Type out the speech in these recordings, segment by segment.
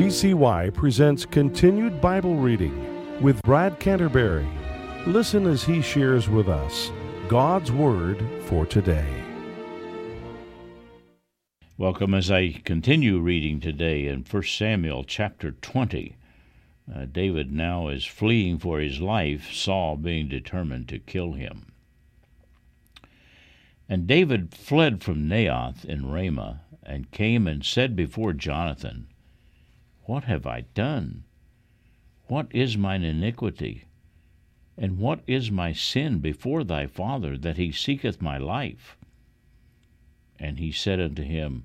VCY presents Continued Bible Reading with Brad Canterbury. Listen as he shares with us God's Word for today. Welcome as I continue reading today in 1 Samuel chapter 20. David now is fleeing for his life, Saul being determined to kill him. And David fled from Naioth in Ramah, and came and said before Jonathan, What have I done? What is mine iniquity? And what is my sin before thy father, that he seeketh my life? And he said unto him,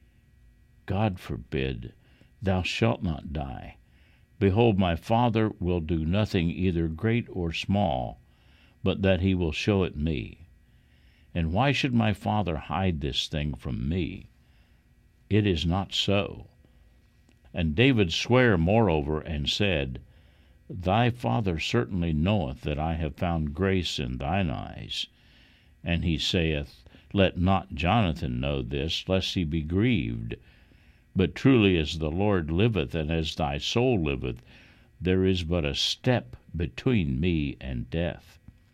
God forbid, thou shalt not die. Behold, my father will do nothing either great or small, but that he will show it me. And why should my father hide this thing from me? It is not so. And David sware moreover, and said, Thy father certainly knoweth that I have found grace in thine eyes. And he saith, Let not Jonathan know this, lest he be grieved. But truly as the Lord liveth, and as thy soul liveth, there is but a step between me and death.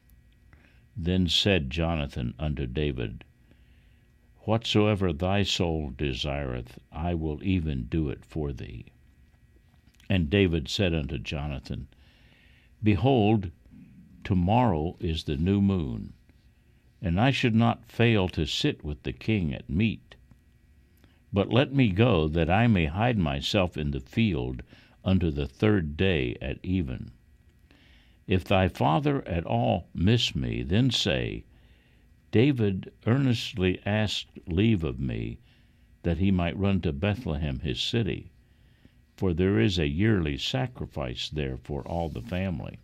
Then said Jonathan unto David, Whatsoever thy soul desireth, I will even do it for thee. And David said unto Jonathan, Behold, tomorrow is the new moon, and I should not fail to sit with the king at meat. But let me go, that I may hide myself in the field unto the third day at even. If thy father at all miss me, then say, David earnestly asked leave of me, that he might run to Bethlehem his city, for there is a yearly sacrifice there for all the family.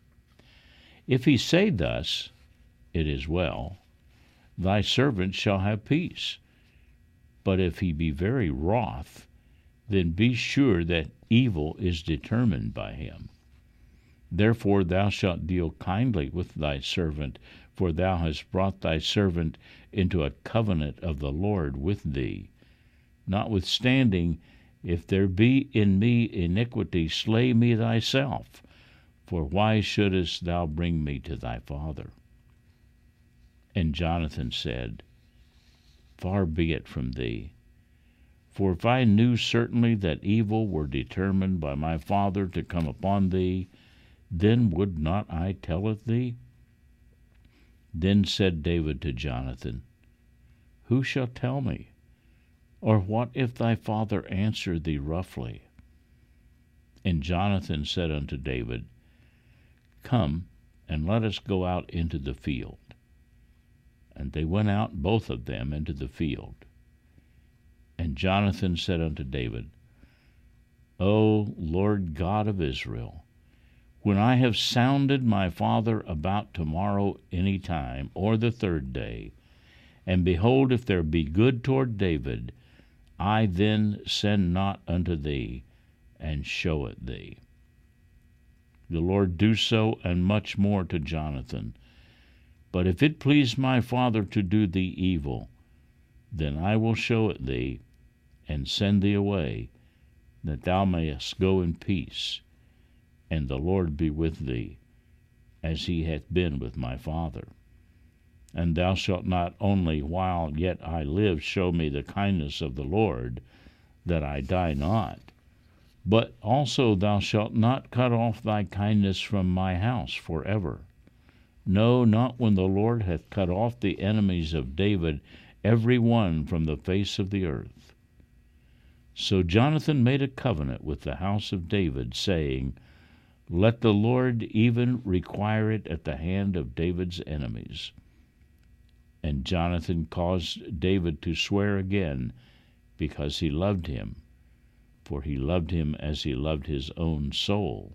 If he say thus, It is well, thy servant shall have peace. But if he be very wroth, then be sure that evil is determined by him. Therefore thou shalt deal kindly with thy servant, for thou hast brought thy servant into a covenant of the Lord with thee. Notwithstanding, if there be in me iniquity, slay me thyself, for why shouldest thou bring me to thy father? And Jonathan said, Far be it from thee. For if I knew certainly that evil were determined by my father to come upon thee, then would not I tell it thee? Then said David to Jonathan, Who shall tell me? Or what if thy father answer thee roughly? And Jonathan said unto David, Come, and let us go out into the field. And they went out both of them into the field. And Jonathan said unto David, O Lord God of Israel, when I have sounded my father about tomorrow any time, or the third day, and behold, if there be good toward David, I then send not unto thee, and show it thee. The Lord do so, and much more to Jonathan. But if it please my father to do thee evil, then I will show it thee, and send thee away, that thou mayest go in peace, and the Lord be with thee, as he hath been with my father. And thou shalt not only while yet I live show me the kindness of the Lord, that I die not, but also thou shalt not cut off thy kindness from my house forever. No, not when the Lord hath cut off the enemies of David, every one from the face of the earth. So Jonathan made a covenant with the house of David, saying, Let the Lord even require it at the hand of David's enemies. And Jonathan caused David to swear again, because he loved him, for he loved him as he loved his own soul.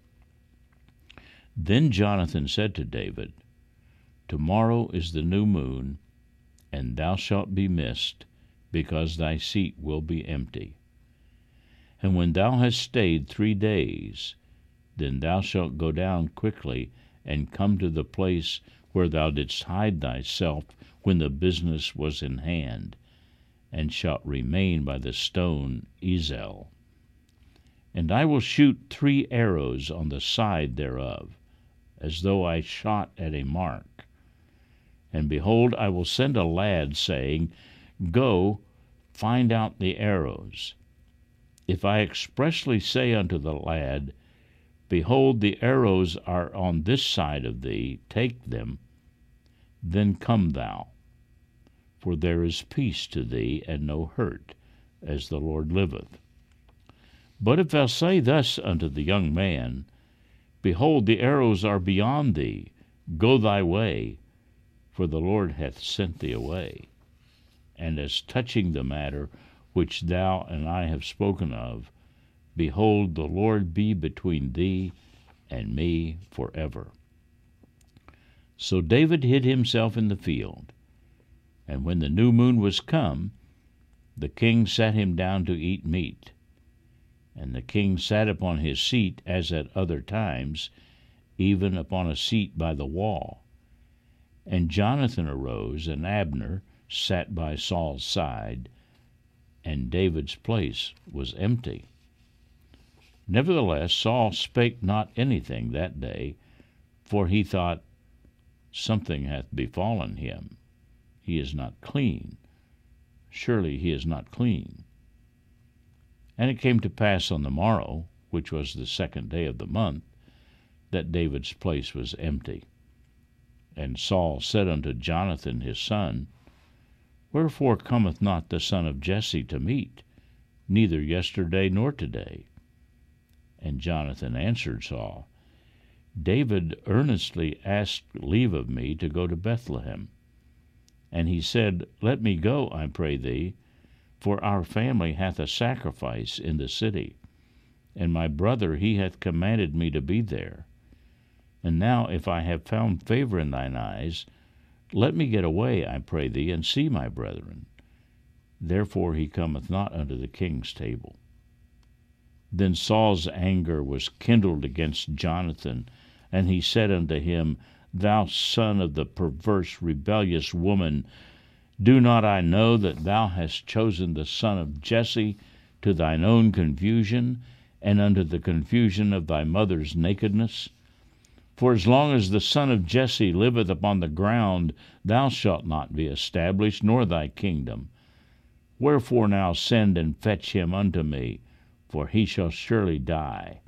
Then Jonathan said to David, Tomorrow is the new moon, and thou shalt be missed, because thy seat will be empty. And when thou hast stayed 3 days, then thou shalt go down quickly, and come to the place where thou didst hide thyself when the business was in hand, and shalt remain by the stone Ezel. And I will shoot 3 arrows on the side thereof, as though I shot at a mark. And behold, I will send a lad, saying, Go, find out the arrows. If I expressly say unto the lad, Behold, the arrows are on this side of thee, take them, then come thou. For there is peace to thee, and no hurt, as the Lord liveth. But if thou say thus unto the young man, Behold, the arrows are beyond thee, go thy way, for the Lord hath sent thee away. And as touching the matter which thou and I have spoken of, behold, the Lord be between thee and me forever. So David hid himself in the field. And when the new moon was come, the king sat him down to eat meat. And the king sat upon his seat as at other times, even upon a seat by the wall. And Jonathan arose, and Abner sat by Saul's side, and David's place was empty. Nevertheless, Saul spake not anything that day, for he thought, Something hath befallen him. He is not clean. Surely he is not clean. And it came to pass on the morrow, which was the 2nd day of the month, that David's place was empty. And Saul said unto Jonathan his son, Wherefore cometh not the son of Jesse to meat, neither yesterday nor today? And Jonathan answered Saul, David earnestly asked leave of me to go to Bethlehem. And he said, Let me go, I pray thee, for our family hath a sacrifice in the city, and my brother he hath commanded me to be there. And now if I have found favor in thine eyes, let me get away, I pray thee, and see my brethren. Therefore he cometh not unto the king's table. Then Saul's anger was kindled against Jonathan, and he said unto him, Thou son of the perverse, rebellious woman, do not I know that thou hast chosen the son of Jesse to thine own confusion, and unto the confusion of thy mother's nakedness? For as long as the son of Jesse liveth upon the ground, thou shalt not be established, nor thy kingdom. Wherefore now send and fetch him unto me, for he shall surely die.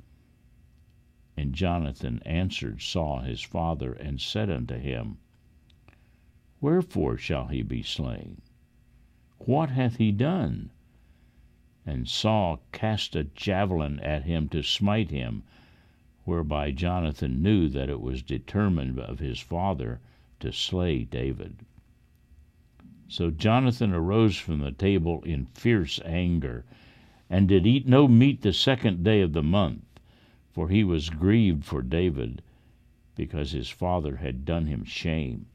And Jonathan answered Saul his father, and said unto him, Wherefore shall he be slain? What hath he done? And Saul cast a javelin at him to smite him, whereby Jonathan knew that it was determined of his father to slay David. So Jonathan arose from the table in fierce anger, and did eat no meat the 2nd day of the month, for he was grieved for David, because his father had done him shame.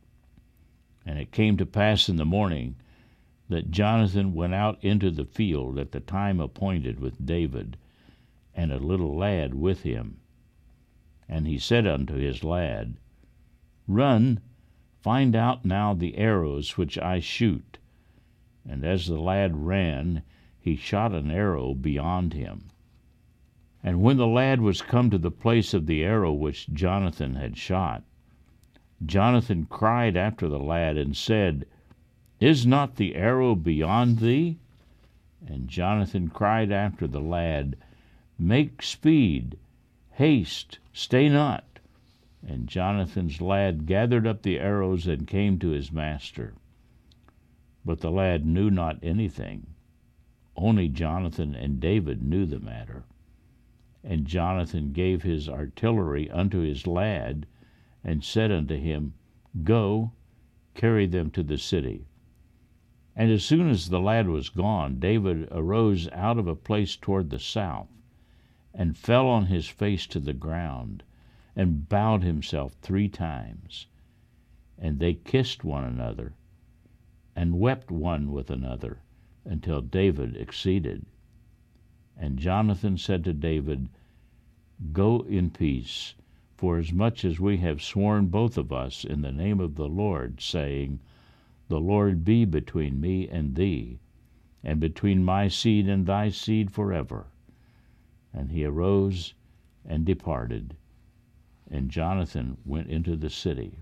And it came to pass in the morning that Jonathan went out into the field at the time appointed with David, and a little lad with him. And he said unto his lad, Run, find out now the arrows which I shoot. And as the lad ran, he shot an arrow beyond him. And when the lad was come to the place of the arrow which Jonathan had shot, Jonathan cried after the lad, and said, Is not the arrow beyond thee? And Jonathan cried after the lad, Make speed, haste, stay not. And Jonathan's lad gathered up the arrows and came to his master. But the lad knew not anything. Only Jonathan and David knew the matter. And Jonathan gave his artillery unto his lad, and said unto him, Go, carry them to the city. And as soon as the lad was gone, David arose out of a place toward the south, and fell on his face to the ground, and bowed himself 3 times. And they kissed one another, and wept one with another, until David exceeded. And Jonathan said to David, Go in peace, forasmuch as we have sworn both of us in the name of the Lord, saying, The Lord be between me and thee, and between my seed and thy seed forever. And he arose and departed, and Jonathan went into the city.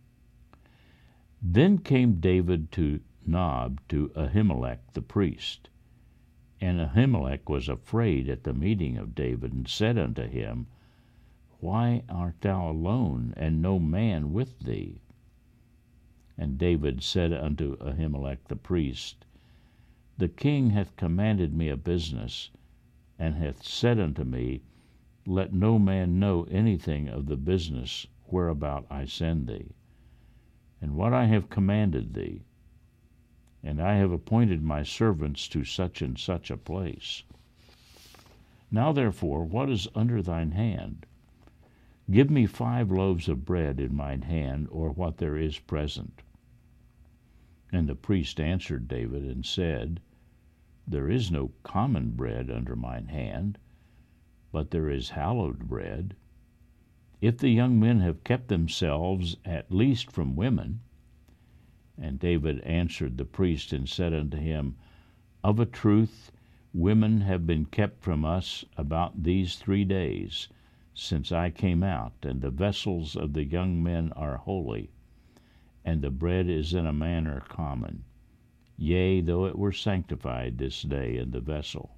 Then came David to Nob to Ahimelech the priest. And Ahimelech was afraid at the meeting of David, and said unto him, Why art thou alone, and no man with thee? And David said unto Ahimelech the priest, The king hath commanded me a business, and hath said unto me, Let no man know anything of the business whereabout I send thee, and what I have commanded thee. And I have appointed my servants to such and such a place. Now therefore, what is under thine hand? Give me 5 loaves of bread in mine hand, or what there is present. And the priest answered David and said, There is no common bread under mine hand, but there is hallowed bread. If the young men have kept themselves at least from women. And David answered the priest and said unto him, Of a truth, women have been kept from us about these 3 days, since I came out, and the vessels of the young men are holy, and the bread is in a manner common, yea, though it were sanctified this day in the vessel.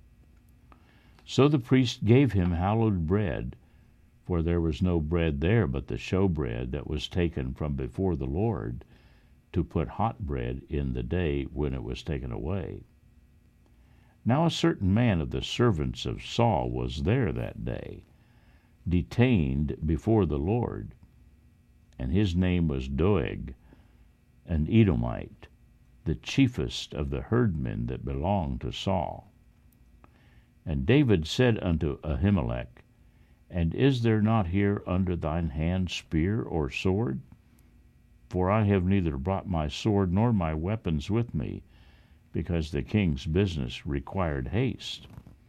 So the priest gave him hallowed bread, for there was no bread there but the showbread that was taken from before the Lord, to put hot bread in the day when it was taken away. Now a certain man of the servants of Saul was there that day, detained before the Lord, and his name was Doeg, an Edomite, the chiefest of the herdmen that belonged to Saul. And David said unto Ahimelech, And is there not here under thine hand spear or sword? For I have neither brought my sword nor my weapons with me, because the king's business required haste.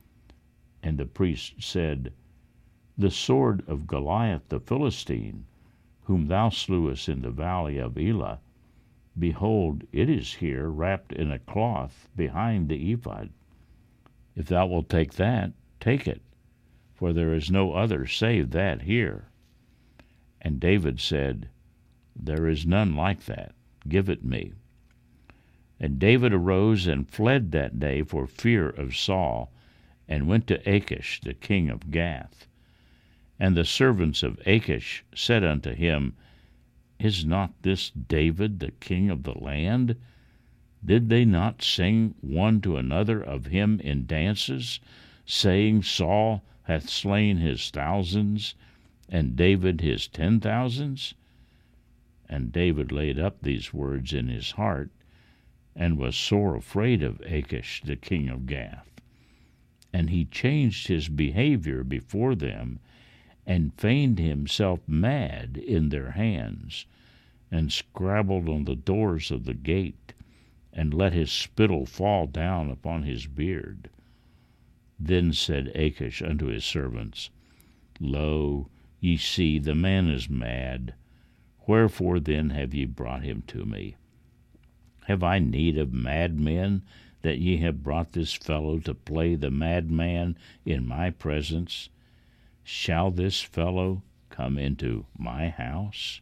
And the priest said, The sword of Goliath the Philistine, whom thou slewest in the valley of Elah, behold, it is here wrapped in a cloth behind the ephod. If thou wilt take that, take it, for there is no other save that here. And David said, There is none like that. Give it me. And David arose and fled that day for fear of Saul, and went to Achish the king of Gath. And the servants of Achish said unto him, Is not this David the king of the land? Did they not sing one to another of him in dances, saying, Saul hath slain his thousands, and David his 10,000s? And David laid up these words in his heart, and was sore afraid of Achish the king of Gath. And he changed his behavior before them, and feigned himself mad in their hands, and scrabbled on the doors of the gate, and let his spittle fall down upon his beard. Then said Achish unto his servants, Lo, ye see, the man is mad. Wherefore then have ye brought him to me? Have I need of madmen, that ye have brought this fellow to play the madman in my presence? Shall this fellow come into my house?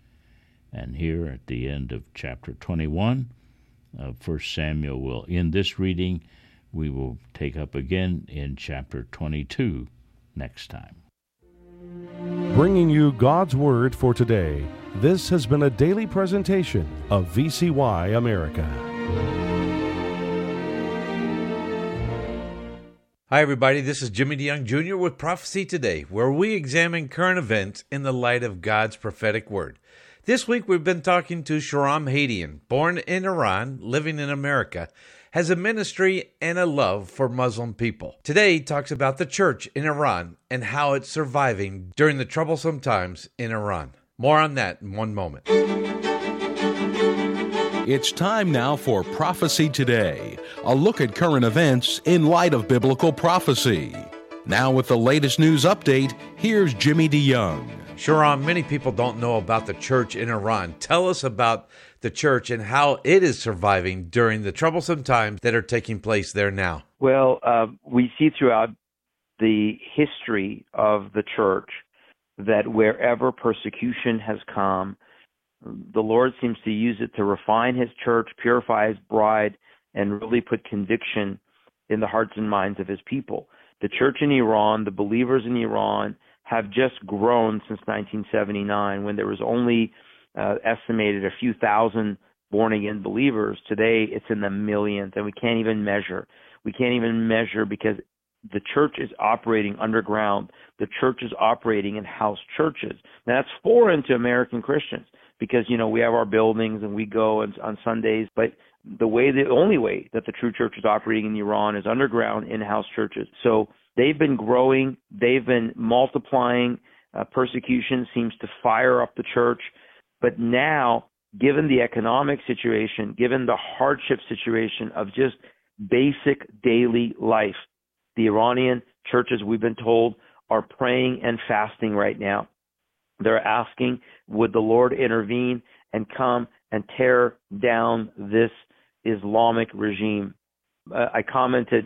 And here at the end of chapter 21 of 1 Samuel will end this reading. We will take up again in chapter 22 next time. Bringing you God's Word for today, this has been a daily presentation of VCY America. Hi, everybody. This is Jimmy DeYoung Jr. with Prophecy Today, where we examine current events in the light of God's prophetic word. This week, we've been talking to Shahram Hadian, born in Iran, living in America, has a ministry and a love for Muslim people. Today, he talks about the church in Iran and how it's surviving during the troublesome times in Iran. More on that in one moment. It's time now for Prophecy Today, a look at current events in light of biblical prophecy. Now with the latest news update, here's Jimmy DeYoung. Shahram, many people don't know about the church in Iran. Tell us about the church and how it is surviving during the troublesome times that are taking place there now. Well, we see throughout the history of the church that wherever persecution has come, the Lord seems to use it to refine his church, purify his bride, and really put conviction in the hearts and minds of his people. The church in Iran, the believers in Iran, have just grown since 1979, when there was only estimated a few thousand born-again believers. Today, it's in the millions, and we can't even measure. We can't even measure because the church is operating underground. The church is operating in house churches. Now, that's foreign to American Christians because, we have our buildings and we go on Sundays, but the only way that the true church is operating in Iran is underground in-house churches. So they've been growing. They've been multiplying. Persecution seems to fire up the church. But now, given the economic situation, given the hardship situation of just basic daily life, the Iranian churches, we've been told, are praying and fasting right now. They're asking, would the Lord intervene and come and tear down this Islamic regime? I commented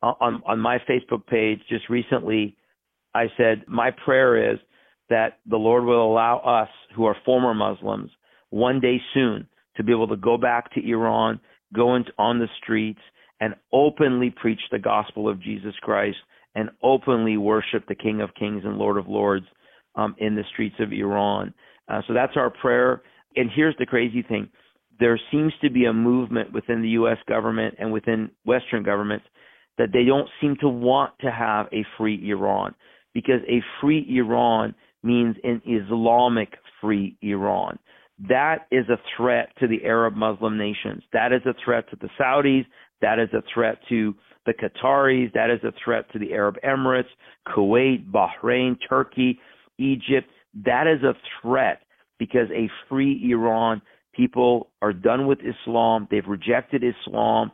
on my Facebook page just recently. I said, my prayer is that the Lord will allow us who are former Muslims one day soon to be able to go back to Iran, go on the streets, and openly preach the gospel of Jesus Christ and openly worship the King of Kings and Lord of Lords in the streets of Iran. So that's our prayer. And here's the crazy thing. There seems to be a movement within the U.S. government and within Western governments that they don't seem to want to have a free Iran, because a free Iran means an Islamic free Iran. That is a threat to the Arab Muslim nations. That is a threat to the Saudis. That is a threat to the Qataris. That is a threat to the Arab Emirates, Kuwait, Bahrain, Turkey, Egypt. That is a threat because a free Iran, people are done with Islam. They've rejected Islam.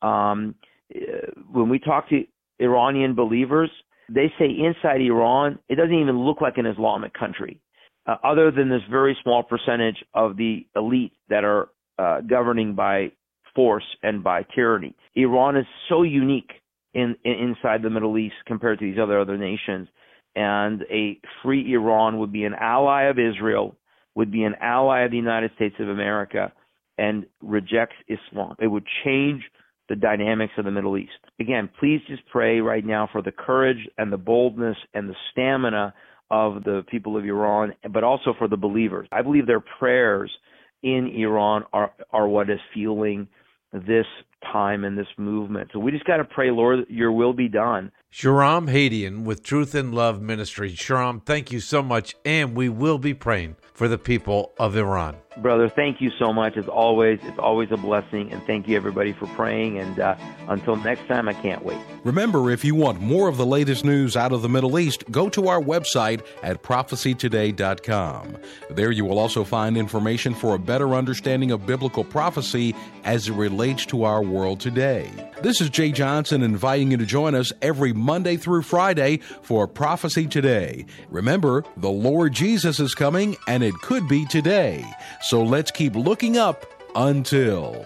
When we talk to Iranian believers, they say inside Iran, it doesn't even look like an Islamic country, other than this very small percentage of the elite that are governing by force and by tyranny. Iran is so unique inside the Middle East compared to these other nations. And a free Iran would be an ally of Israel, would be an ally of the United States of America, and rejects Islam. It would change the dynamics of the Middle East. Again, please just pray right now for the courage and the boldness and the stamina of the people of Iran, but also for the believers. I believe their prayers in Iran are what is fueling this time and this movement. So we just got to pray, Lord, your will be done. Shahram Hadian with Truth and Love Ministry. Shahram, thank you so much, and we will be praying for the people of Iran. Brother, thank you so much. As always, it's always a blessing, and thank you, everybody, for praying. And until next time, I can't wait. Remember, if you want more of the latest news out of the Middle East, go to our website at prophecytoday.com. There you will also find information for a better understanding of biblical prophecy as it relates to our world today. This is Jay Johnson inviting you to join us every Monday through Friday for Prophecy Today. Remember, the Lord Jesus is coming, and it could be today. So let's keep looking up until.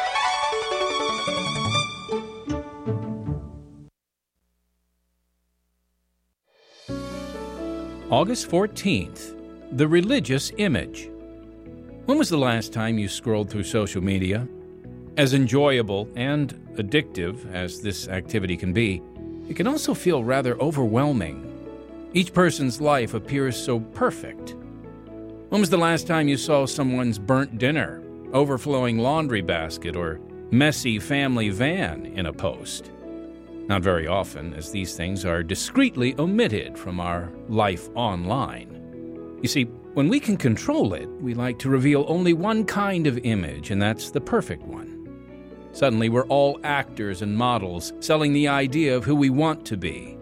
August 14th, the religious image. When was the last time you scrolled through social media? As enjoyable and addictive as this activity can be, it can also feel rather overwhelming. Each person's life appears so perfect. When was the last time you saw someone's burnt dinner, overflowing laundry basket, or messy family van in a post? Not very often, as these things are discreetly omitted from our life online. You see, when we can control it, we like to reveal only one kind of image, and that's the perfect one. Suddenly, we're all actors and models selling the idea of who we want to be.